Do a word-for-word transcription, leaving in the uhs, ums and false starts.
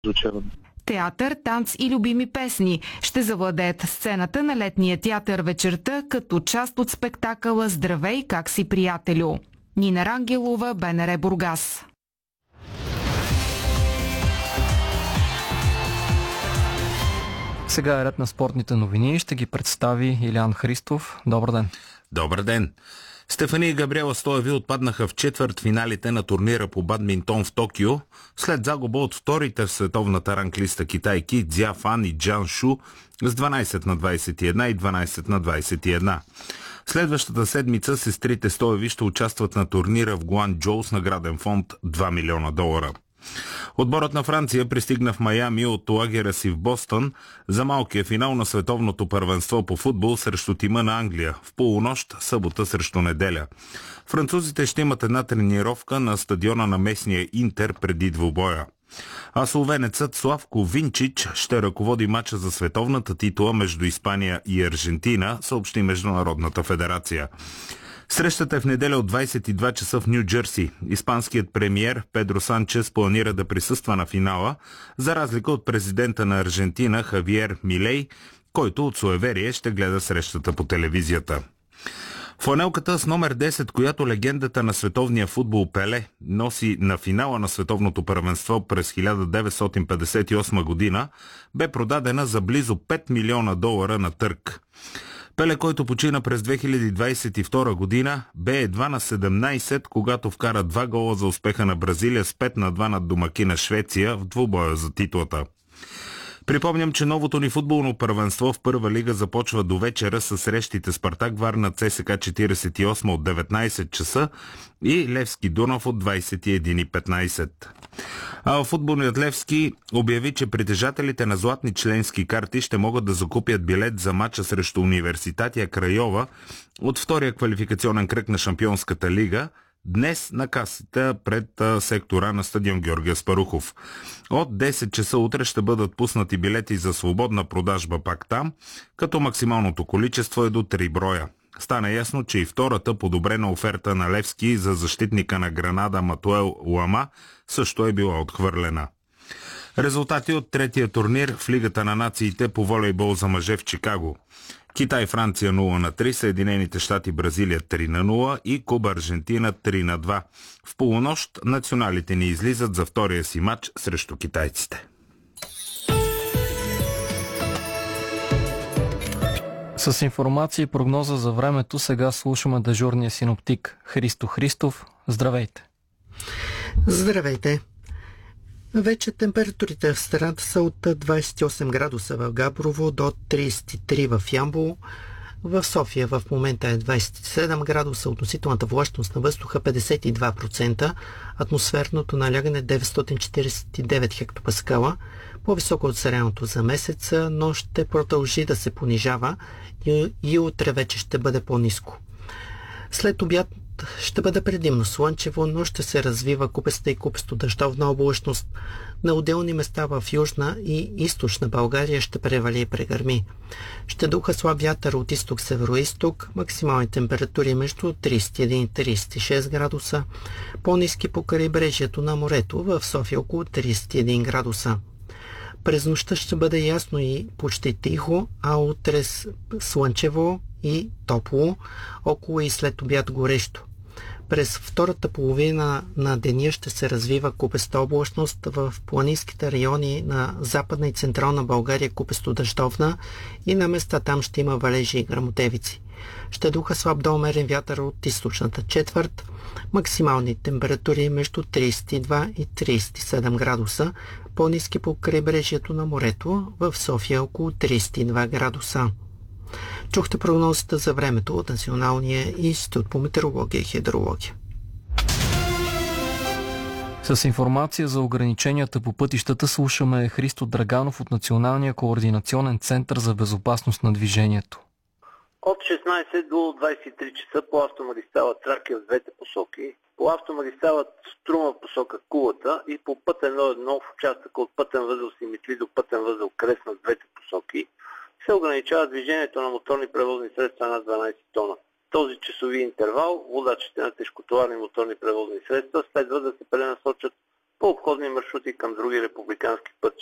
изучават. Театър, танц и любими песни ще завладеят сцената на летния театър вечерта като част от спектакъла «Здравей, как си, приятелю». Нина Рангелова, БНР Бургас. Сега е ред на спортните новини. Ще ги представи Илян Христов. Добър ден. Добър ден. Стефани и Габриела Стоеви отпаднаха в четвъртфиналите на турнира по бадминтон в Токио, след загуба от вторите в световната ранглиста китайки Цзя Фан и Джан Шу с дванайсет на двайсет и едно и дванайсет на двайсет и едно. Следващата седмица сестрите Стоеви ще участват на турнира в Гуанчжоу с награден фонд два милиона долара. Отборът на Франция пристигна в Майами от лагера си в Бостън за малкия финал на световното първенство по футбол срещу тима на Англия в полунощ, събота срещу неделя. Французите ще имат една тренировка на стадиона на местния Интер преди двубоя. А словенецът Славко Винчич ще ръководи мача за световната титла между Испания и Аржентина, съобщи Международната федерация. Срещата е в неделя от двайсет и два часа в Ню Джерси. Испанският премиер Педро Санчес планира да присъства на финала, за разлика от президента на Аржентина Хавиер Милей, който от суеверие ще гледа срещата по телевизията. Фланелката с номер десет, която легендата на световния футбол Пеле носи на финала на световното първенство през хиляда деветстотин петдесет и осма година, бе продадена за близо пет милиона долара на търг. Пеле, който почина през две хиляди двайсет и втора година, бе едва на седемнайсет, когато вкара два гола за успеха на Бразилия с пет на два над домакина Швеция в двубоя за титлата. Припомням, че новото ни футболно първенство в първа лига започва до вечера с срещите Спартак Варна ЦСКА четирийсет и осма от деветнайсет часа и Левски Дунав от двайсет и едно и петнайсет. А футболният Левски обяви, че притежателите на златни членски карти ще могат да закупят билет за мача срещу Университатия Крайова от втория квалификационен кръг на Шампионската лига днес на касата пред а, сектора на стадион Георги Аспарухов. От десет часа утре ще бъдат пуснати билети за свободна продажба пак там, като максималното количество е до три броя. Стана ясно, че и втората подобрена оферта на Левски за защитника на Гранада Матуел Уама също е била отхвърлена. Резултати от третия турнир в Лигата на нациите по волейбол за мъже в Чикаго. Китай Франция нула на три, Съединените щати Бразилия три на нула и Куба Аржентина три на два. В полунощ националите ни излизат за втория си матч срещу китайците. С информация и прогноза за времето сега слушаме дежурния синоптик Христо Христов. Здравейте! Здравейте! Вече температурите в страната са от двайсет и осем градуса в Габрово до трийсет и три в Ямбол. В София в момента е двайсет и седем градуса, относителната влажност на въздуха петдесет и два процента, атмосферното налягане деветстотин четирийсет и девет хектопаскала, по-високо от средното за месеца, но ще продължи да се понижава и, и утре вече ще бъде по-ниско. След обяд ще бъде предимно слънчево, но ще се развива купеста и купесто дъждовна облачност. На отделни места в Южна и Източна България ще превали и прегърми. Ще духа слаб вятър от изток-североизток, максимални температури между трийсет и един и трийсет и шест градуса, по-ниски по крайбрежието на морето, в София около трийсет и един градуса. През нощта ще бъде ясно и почти тихо, а утре слънчево и топло, около и след обяд горещо. През втората половина на деня ще се развива купеста облачност в планинските райони на Западна и Централна България, купесто дъждовна, и на места там ще има валежи и гръмотевици. Ще духа слаб до умерен вятър от източната четвърт, максимални температури между трийсет и два и трийсет и седем градуса, по-ниски по крайбрежието на морето, в София около трийсет и два градуса. Чухте прогнозата за времето от Националния институт по метеорология и хидрология. С информация за ограниченията по пътищата слушаме Христо Драганов от Националния координационен център за безопасност на движението. От шестнайсет до двайсет и три часа по автомагистрала Тракия в двете посоки, по автомагистрала Струма в посока Кулата и по път едно едно в участъка от пътен възел Симитли до пътен възел Кресна в двете посоки се ограничава движението на моторни превозни средства над дванайсет тона. Този часови интервал водачите на тежкотоварни моторни превозни средства следва да се пренасочат по обходни маршрути към други републикански пътища.